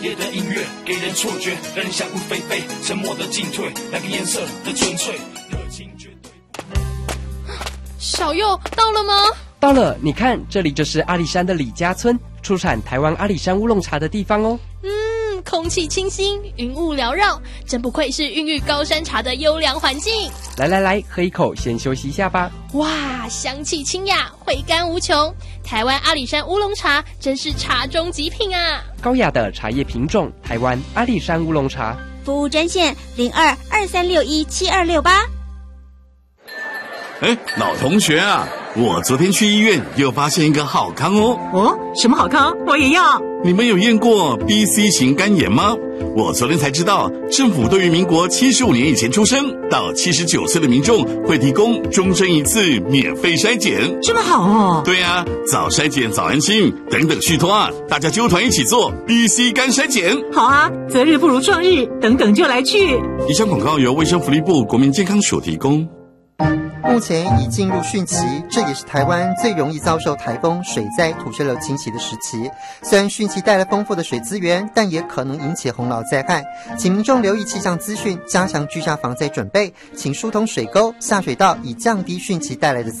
夜的音乐给人错觉，让人想入非非，沉默的进退，两个颜色的纯粹，热情绝对。 小佑到了吗？ 到了，你看，这里就是阿里山的李家村，出产台湾阿里山乌龙茶的地方哦。 空气清新，云雾缭绕，真不愧是孕育高山茶的优良环境。 来，喝一口，先休息一下吧。 哇，香气清雅，回甘无穷。台湾阿里山乌龙茶真是茶中极品啊！ 高雅的茶叶品种，台湾阿里山乌龙茶。 服务专线02-2361-7268。 老同学啊，我昨天去医院又发现一个好康哦。 哦，什么好康？我也要。 你们有验过 BC 型肝炎吗？我昨天才知道，政府对于民国75年以前出生到79岁的民众会提供终身一次免费筛检。 这么好哦。 对啊，早筛检早安心，等等续托啊，大家揪团一起做 BC 肝筛检。 好啊，择日不如撞日，等等就来去。 以上广告由卫生福利部国民健康署提供。 目前已进入汛期，这也是台湾最容易遭受台风、水灾、土石流侵袭的时期。虽然汛期带来丰富的水资源，但也可能引起洪涝灾害，请民众留意气象资讯，加强居家防灾准备，请疏通水沟、下水道，以降低汛期带来的